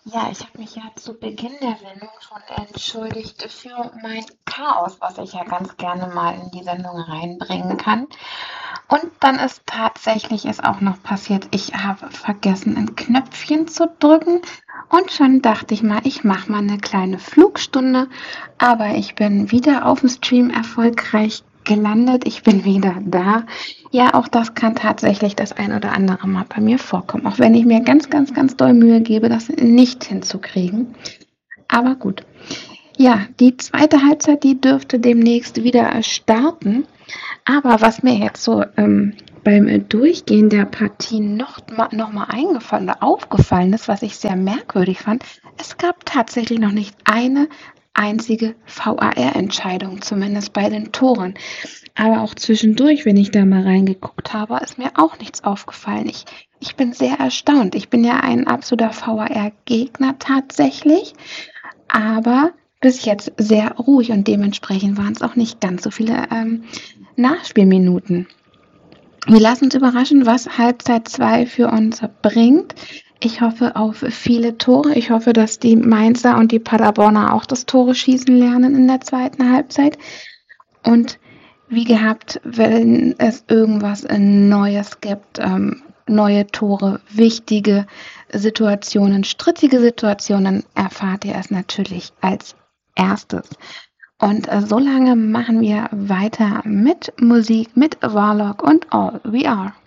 Ja, ich habe mich ja zu Beginn der Sendung schon entschuldigt für mein Chaos, was ich ja ganz gerne mal in die Sendung reinbringen kann. Und dann ist tatsächlich es auch noch passiert, ich habe vergessen, ein Knöpfchen zu drücken. Und schon dachte ich mal, ich mache mal eine kleine Flugstunde. Aber ich bin wieder auf dem Stream erfolgreich gelandet. Ich bin wieder da. Ja, auch das kann tatsächlich das ein oder andere Mal bei mir vorkommen. Auch wenn ich mir ganz, ganz, ganz doll Mühe gebe, das nicht hinzukriegen. Aber gut. Ja, die zweite Halbzeit, die dürfte demnächst wieder starten. Aber was mir jetzt so beim Durchgehen der Partie noch mal eingefallen oder aufgefallen ist, was ich sehr merkwürdig fand, es gab tatsächlich noch nicht eine einzige VAR-Entscheidung, zumindest bei den Toren. Aber auch zwischendurch, wenn ich da mal reingeguckt habe, ist mir auch nichts aufgefallen. Ich bin sehr erstaunt. Ich bin ja ein absoluter VAR-Gegner tatsächlich, aber bis jetzt sehr ruhig und dementsprechend waren es auch nicht ganz so viele Nachspielminuten. Wir lassen uns überraschen, was Halbzeit 2 für uns bringt. Ich hoffe auf viele Tore. Ich hoffe, dass die Mainzer und die Paderborner auch das Tore schießen lernen in der zweiten Halbzeit. Und wie gehabt, wenn es irgendwas Neues gibt, neue Tore, wichtige Situationen, strittige Situationen, erfahrt ihr es natürlich als erstes. Und so lange machen wir weiter mit Musik, mit Warlock und All We Are.